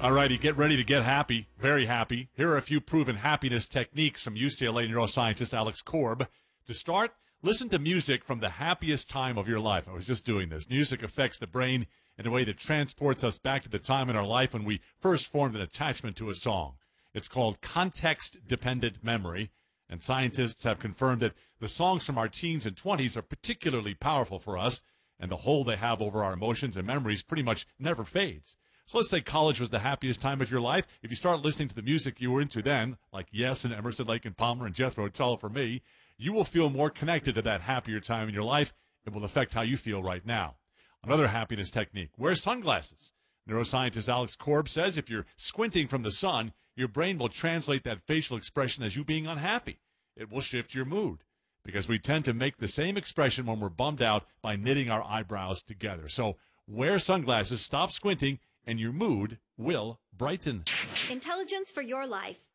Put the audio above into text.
All righty, get ready to get happy, very happy. Here are a few proven happiness techniques from UCLA neuroscientist Alex Korb. To start, listen to music from the happiest time of your life. I was just doing this. Music affects the brain in a way that transports us back to the time in our life when we first formed an attachment to a song. It's called context-dependent memory, and scientists have confirmed that the songs from our teens and 20s are particularly powerful for us, and the hold they have over our emotions and memories pretty much never fades. So let's say college was the happiest time of your life. If you start listening to the music you were into then, like Yes and Emerson, Lake and Palmer and Jethro Tull for me, you will feel more connected to that happier time in your life. It will affect how you feel right now. Another happiness technique, wear sunglasses. Neuroscientist Alex Korb says if you're squinting from the sun, your brain will translate that facial expression as you being unhappy. It will shift your mood because we tend to make the same expression when we're bummed out by knitting our eyebrows together. So wear sunglasses, stop squinting, and your mood will brighten. Intelligence for your life.